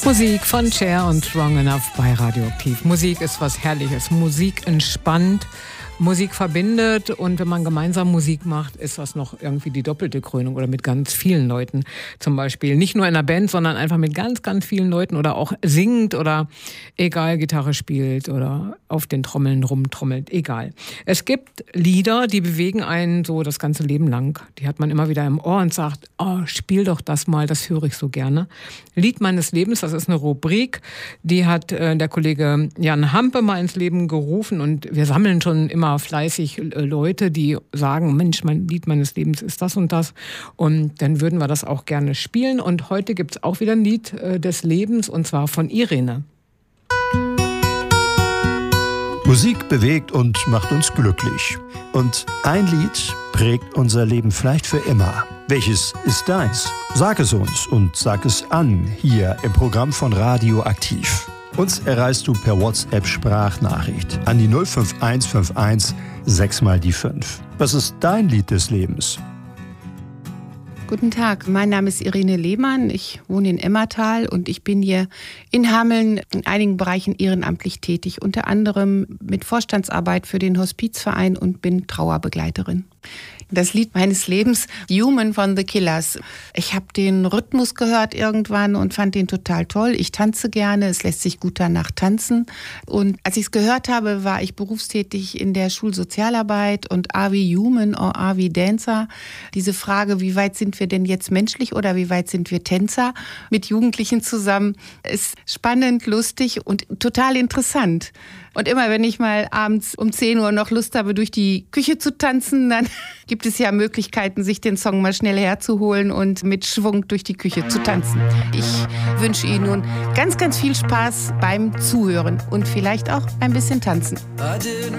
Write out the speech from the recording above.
Musik von Cher und Strong Enough bei Radioaktiv. Musik ist was Herrliches. Musik entspannt, Musik verbindet, und wenn man gemeinsam Musik macht, ist das noch irgendwie die doppelte Krönung, oder mit ganz vielen Leuten zum Beispiel. Nicht nur in einer Band, sondern einfach mit ganz, ganz vielen Leuten, oder auch singt oder egal, Gitarre spielt oder auf den Trommeln rumtrommelt, egal. Es gibt Lieder, die bewegen einen so das ganze Leben lang. Die hat man immer wieder im Ohr und sagt, oh, spiel doch das mal, das höre ich so gerne. Lied meines Lebens, das ist eine Rubrik, die hat der Kollege Jan Hampe mal ins Leben gerufen, und wir sammeln schon immer fleißig Leute, die sagen, Mensch, mein Lied meines Lebens ist das und das, und dann würden wir das auch gerne spielen. Und heute gibt es auch wieder ein Lied des Lebens, und zwar von Irene. Musik bewegt und macht uns glücklich. Und ein Lied prägt unser Leben vielleicht für immer. Welches ist deins? Sag es uns und sag es an, hier im Programm von Radioaktiv. Uns erreichst du per WhatsApp-Sprachnachricht an die 05151 6 mal die 5. Was ist dein Lied des Lebens? Guten Tag, mein Name ist Irene Lehmann, ich wohne in Emmertal und ich bin hier in Hameln in einigen Bereichen ehrenamtlich tätig, unter anderem mit Vorstandsarbeit für den Hospizverein und bin Trauerbegleiterin. Das Lied meines Lebens, Human von The Killers. Ich habe den Rhythmus gehört irgendwann und fand den total toll. Ich tanze gerne, es lässt sich gut danach tanzen. Und als ich es gehört habe, war ich berufstätig in der Schulsozialarbeit, und are we human or are we dancer? Diese Frage, wie weit sind wir denn jetzt menschlich oder wie weit sind wir Tänzer, mit Jugendlichen zusammen, ist spannend, lustig und total interessant. Und immer wenn ich mal abends um 10 Uhr noch Lust habe, durch die Küche zu tanzen, dann gibt es ja Möglichkeiten, sich den Song mal schnell herzuholen und mit Schwung durch die Küche zu tanzen. Ich wünsche Ihnen nun ganz, ganz viel Spaß beim Zuhören und vielleicht auch ein bisschen tanzen. I didn't